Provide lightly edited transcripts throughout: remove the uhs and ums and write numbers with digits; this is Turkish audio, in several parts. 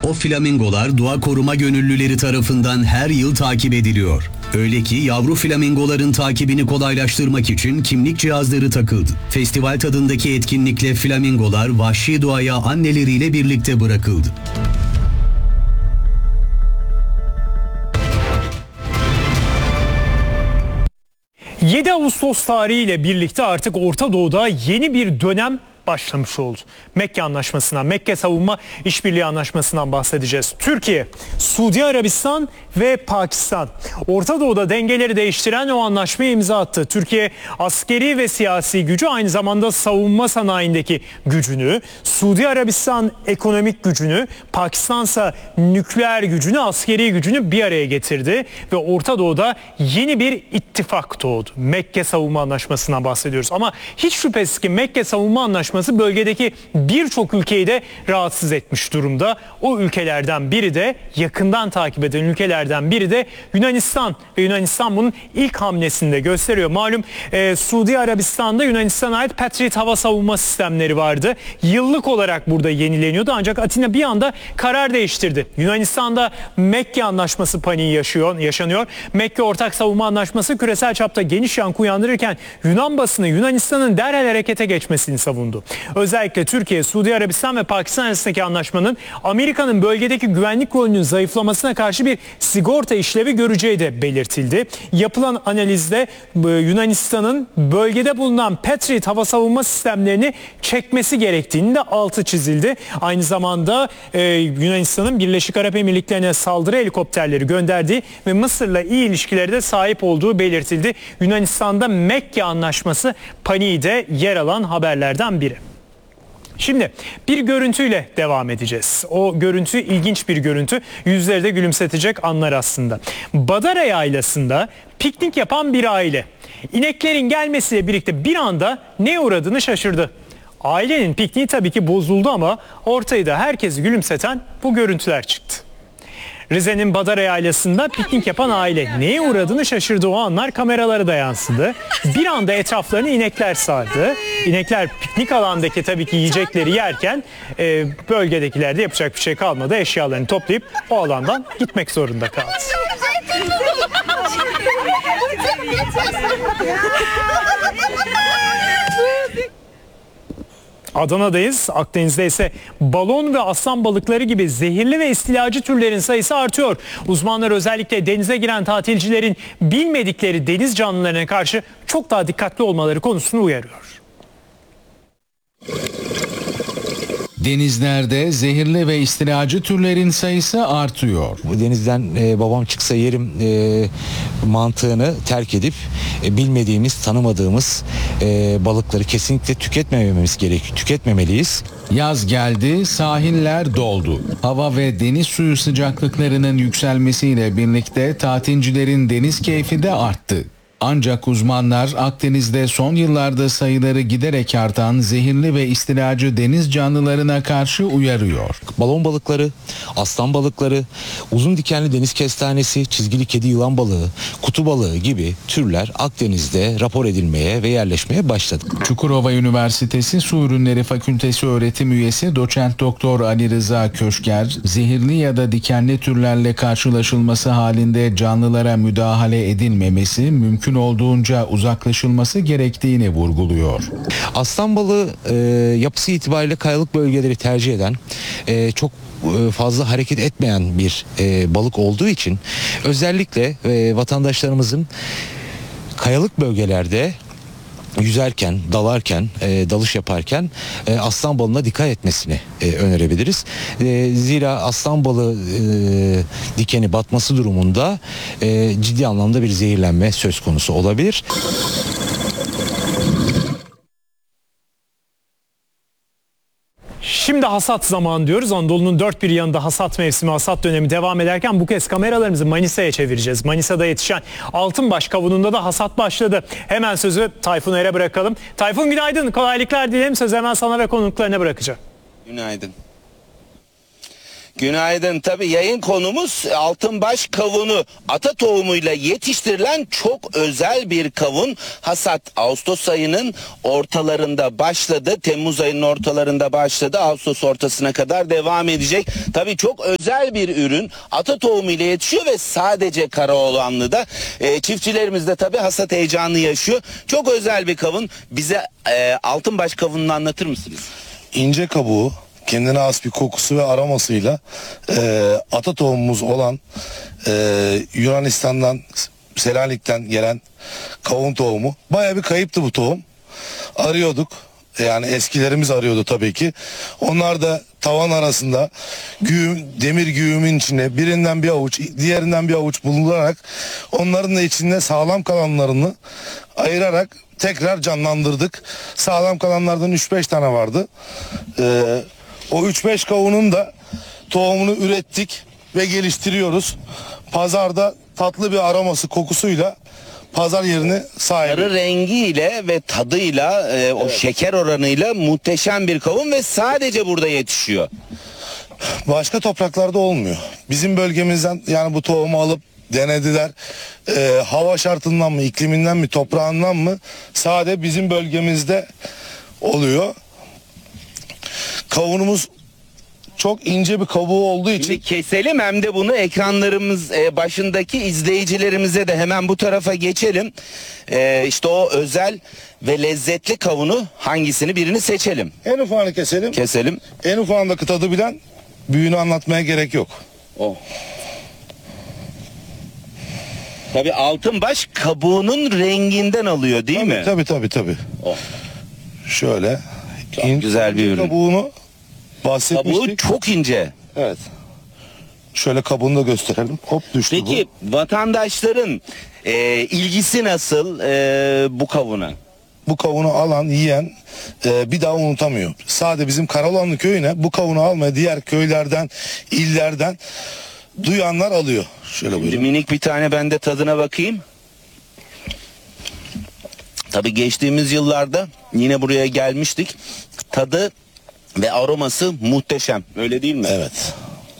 O flamingolar doğa koruma gönüllüleri tarafından her yıl takip ediliyor. Öyle ki yavru flamingoların takibini kolaylaştırmak için kimlik cihazları takıldı. Festival tadındaki etkinlikle flamingolar vahşi doğaya anneleriyle birlikte bırakıldı. 7 Ağustos tarihiyle birlikte artık Orta Doğu'da yeni bir dönem başlamış oldu. Mekke Anlaşması'ndan, Mekke Savunma İşbirliği Anlaşması'ndan bahsedeceğiz. Türkiye, Suudi Arabistan ve Pakistan Orta Doğu'da dengeleri değiştiren o anlaşmaya imza attı. Türkiye askeri ve siyasi gücü, aynı zamanda savunma sanayindeki gücünü, Suudi Arabistan ekonomik gücünü, Pakistan'sa nükleer gücünü, askeri gücünü bir araya getirdi ve Orta Doğu'da yeni bir ittifak doğdu. Mekke Savunma Anlaşması'ndan bahsediyoruz ama hiç şüphesiz ki Mekke Savunma Anlaşması bölgedeki birçok ülkeyi de rahatsız etmiş durumda. O ülkelerden biri de, yakından takip eden ülkelerden biri de Yunanistan ve Yunanistan bunun ilk hamlesini de gösteriyor. Malum Suudi Arabistan'da Yunanistan'a ait Patriot hava savunma sistemleri vardı. Yıllık olarak burada yenileniyordu ancak Atina bir anda karar değiştirdi. Yunanistan'da Mekke Anlaşması paniği yaşanıyor. Mekke Ortak Savunma Anlaşması küresel çapta geniş yankı uyandırırken Yunan basını Yunanistan'ın derhal harekete geçmesini savundu. Özellikle Türkiye, Suudi Arabistan ve Pakistan arasındaki anlaşmanın Amerika'nın bölgedeki güvenlik rolünün zayıflamasına karşı bir sigorta işlevi göreceği de belirtildi. Yapılan analizde Yunanistan'ın bölgede bulunan Patriot hava savunma sistemlerini çekmesi gerektiğini de altı çizildi. Aynı zamanda Yunanistan'ın Birleşik Arap Emirlikleri'ne saldırı helikopterleri gönderdiği ve Mısır'la iyi ilişkileri de sahip olduğu belirtildi. Yunanistan'da Mekke Anlaşması paniği de yer alan haberlerden biri. Şimdi bir görüntüyle devam edeceğiz. O görüntü ilginç bir görüntü. Yüzleri de gülümsetecek anlar aslında. Badara Yaylası'nda piknik yapan bir aile. İneklerin gelmesiyle birlikte bir anda neye uğradığını şaşırdı. Ailenin pikniği tabii ki bozuldu ama ortaya da herkesi gülümseten bu görüntüler çıktı. Rize'nin Badara Yaylası'nda piknik yapan aile neye uğradığını şaşırdı. O anlar kameralara da yansıdı. Bir anda etraflarını inekler sardı. İnekler piknik alandaki tabii ki yiyecekleri yerken bölgedekiler de yapacak bir şey kalmadı. Eşyalarını toplayıp o alandan gitmek zorunda kaldı. Adana'dayız. Akdeniz'de ise balon ve aslan balıkları gibi zehirli ve istilacı türlerin sayısı artıyor. Uzmanlar özellikle denize giren tatilcilerin bilmedikleri deniz canlılarına karşı çok daha dikkatli olmaları konusunu uyarıyor. Denizlerde zehirli ve istilacı türlerin sayısı artıyor. Denizden babam çıksa yerim mantığını terk edip bilmediğimiz, tanımadığımız balıkları kesinlikle tüketmememiz gerekiyor. Tüketmemeliyiz. Yaz geldi, sahiller doldu. Hava ve deniz suyu sıcaklıklarının yükselmesiyle birlikte tatilcilerin deniz keyfi de arttı. Ancak uzmanlar Akdeniz'de son yıllarda sayıları giderek artan zehirli ve istilacı deniz canlılarına karşı uyarıyor. Balon balıkları, aslan balıkları, uzun dikenli deniz kestanesi, çizgili kedi yılan balığı, kutu balığı gibi türler Akdeniz'de rapor edilmeye ve yerleşmeye başladı. Çukurova Üniversitesi Su Ürünleri Fakültesi öğretim üyesi doçent doktor Ali Rıza Köşker, zehirli ya da dikenli türlerle karşılaşılması halinde canlılara müdahale edilmemesi, mümkün olduğunca uzaklaşılması gerektiğini vurguluyor. Aslan balığı yapısı itibariyle kayalık bölgeleri tercih eden, çok fazla hareket etmeyen bir balık olduğu için özellikle vatandaşlarımızın kayalık bölgelerde yüzerken, dalarken, dalış yaparken aslan balığına dikkat etmesini önerebiliriz. Zira aslan balığı dikeni batması durumunda ciddi anlamda bir zehirlenme söz konusu olabilir. Şimdi hasat zamanı diyoruz. Anadolu'nun dört bir yanında hasat mevsimi, hasat dönemi devam ederken bu kez kameralarımızı Manisa'ya çevireceğiz. Manisa'da yetişen Altınbaş kavununda da hasat başladı. Hemen sözü Tayfun Er'e bırakalım. Tayfun günaydın, kolaylıklar dilerim. Sözü hemen sana ve konuklarına bırakacağım. Günaydın. Günaydın. Tabii yayın konumuz altınbaş kavunu. Ata tohumuyla yetiştirilen çok özel bir kavun. Hasat Ağustos ayının ortalarında başladı. Temmuz ayının ortalarında başladı. Ağustos ortasına kadar devam edecek. Tabii çok özel bir ürün. Ata tohumuyla yetişiyor ve sadece Karaoğlanlı'da. Çiftçilerimiz de tabii hasat heyecanı yaşıyor. Çok özel bir kavun. Bize altınbaş kavununu anlatır mısınız? İnce kabuğu, kendine has bir kokusu ve aromasıyla ata tohumumuz olan Yunanistan'dan, Selanik'ten gelen kavun tohumu. Bayağı bir kayıptı bu tohum. Arıyorduk. Yani eskilerimiz arıyordu tabii ki. Onlar da tavan arasında demir güğümün içine birinden bir avuç, diğerinden bir avuç bulundurarak onların da içinde sağlam kalanlarını ayırarak tekrar canlandırdık. Sağlam kalanlardan 3-5 tane vardı. O 3-5 kavunun da tohumunu ürettik ve geliştiriyoruz. Pazarda tatlı bir aroması, kokusuyla pazar yerini sahibi. Sarı rengiyle ve tadıyla, o şeker oranıyla muhteşem bir kavun ve sadece burada yetişiyor. Başka topraklarda olmuyor. Bizim bölgemizden yani bu tohumu alıp denediler. Hava şartından mı, ikliminden mi, toprağından mı? Sadece bizim bölgemizde oluyor. Kavunumuz çok ince bir kabuğu olduğu için. Şimdi keselim hem de bunu ekranlarımız başındaki izleyicilerimize de hemen bu tarafa geçelim. İşte o özel ve lezzetli kavunu hangisini birini seçelim. En ufağını keselim. Keselim. En ufağındaki tadı bilen büyüğünü anlatmaya gerek yok. Oh. Tabii altınbaş kabuğunun renginden alıyor değil mi? Tabii. Oh. Şöyle. Çok güzel bir ürün. Kabuğunu bahsetmiştik. Kabuğu çok ince. Evet. Şöyle kabuğunu da gösterelim. Hop düştü Peki vatandaşların ilgisi nasıl bu kavuna? bu kavunu alan, yiyen bir daha unutamıyor. Sadece bizim Karaoğlanlı köyüne bu kavunu almaya diğer köylerden, illerden duyanlar alıyor. Şöyle buyurun. Minik bir tane ben de tadına bakayım. Tabii geçtiğimiz yıllarda yine buraya gelmiştik. Tadı ve aroması muhteşem. Öyle değil mi? Evet.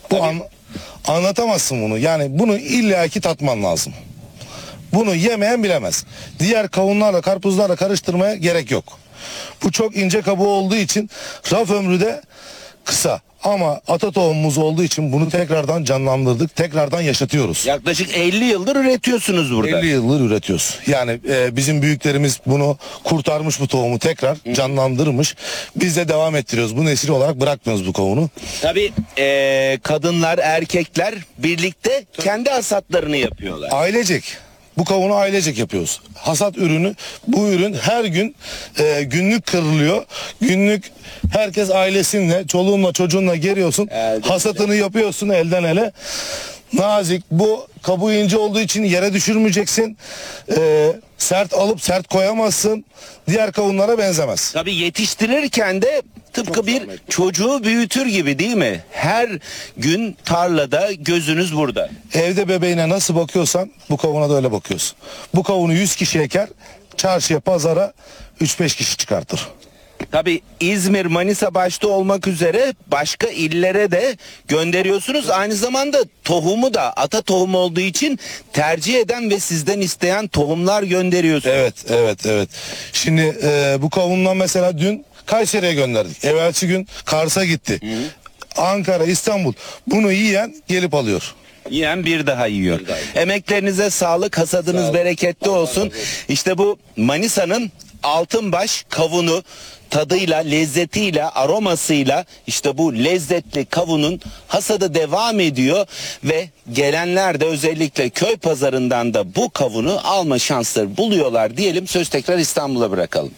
Anlatamazsın bunu. Yani bunu illaki tatman lazım. Bunu yemeyen bilemez. Diğer kavunlarla, karpuzlarla karıştırmaya gerek yok. Bu çok ince kabuğu olduğu için raf ömrü de kısa. Ama ata tohumumuz olduğu için bunu tekrardan canlandırdık. Tekrardan yaşatıyoruz. Yaklaşık 50 yıldır üretiyorsunuz burada. 50 yıldır üretiyoruz. Yani bizim büyüklerimiz bunu kurtarmış, bu tohumu tekrar canlandırmış. Biz de devam ettiriyoruz. Bu nesil olarak bırakmıyoruz bu kavunu. Tabii kadınlar, erkekler birlikte kendi hasatlarını yapıyorlar. Ailecek. Bu kavunu ailecek yapıyoruz. Hasat ürünü, bu ürün her gün günlük kırılıyor. Günlük herkes ailesinle, çoluğunla, çocuğunla geliyorsun. Hasatını yapıyorsun elden ele. Nazik, bu kabuğu ince olduğu için yere düşürmeyeceksin. Sert alıp sert koyamazsın. Diğer kavunlara benzemez. Tabii yetiştirirken de tıpkı bir çocuğu büyütür gibi değil mi? Her gün tarlada gözünüz burada. Evde bebeğine nasıl bakıyorsan bu kavuna da öyle bakıyorsun. Bu kavunu 100 kişi eker, çarşıya, pazara 3-5 kişi çıkartır. Tabii İzmir, Manisa başta olmak üzere başka illere de gönderiyorsunuz. Aynı zamanda tohumu da ata tohumu olduğu için tercih eden ve sizden isteyen tohumlar gönderiyorsunuz. Evet. Şimdi bu kavundan mesela dün Kayseri'ye gönderdik. Evvelsi gün Kars'a gitti. Ankara, İstanbul. Bunu yiyen gelip alıyor. Yiyen bir daha yiyor. Emeklerinize sağlık, hasadınız bereketli olsun. İşte bu Manisa'nın altınbaş kavunu tadıyla, lezzetiyle, aromasıyla işte bu lezzetli kavunun hasadı devam ediyor ve gelenler de özellikle köy pazarından da bu kavunu alma şansları buluyorlar diyelim. Söz tekrar İstanbul'a bırakalım.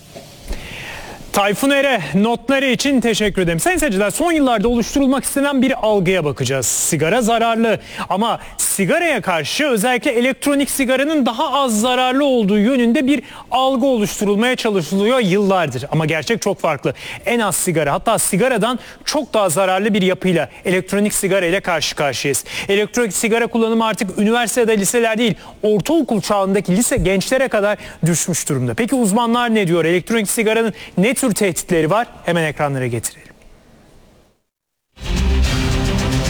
Tayfun Er'e notları için teşekkür ederim. Sayın seyirciler, son yıllarda oluşturulmak istenen bir algıya bakacağız. Sigara zararlı ama sigaraya karşı özellikle elektronik sigaranın daha az zararlı olduğu yönünde bir algı oluşturulmaya çalışılıyor yıllardır. Ama gerçek çok farklı. En az sigara, hatta sigaradan çok daha zararlı bir yapıyla elektronik sigara ile karşı karşıyayız. Elektronik sigara kullanımı artık üniversitede, liseler değil, ortaokul çağındaki lise gençlere kadar düşmüş durumda. Peki uzmanlar ne diyor? Elektronik sigaranın ne tür tehditleri var? Hemen ekranlara getirelim.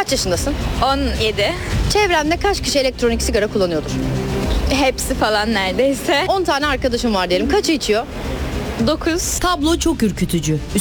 Kaç yaşındasın? 17. Çevrende kaç kişi elektronik sigara kullanıyordur? Hepsi falan neredeyse. 10 tane arkadaşım var diyelim. Kaçı içiyor? 9. Tablo çok ürkütücü.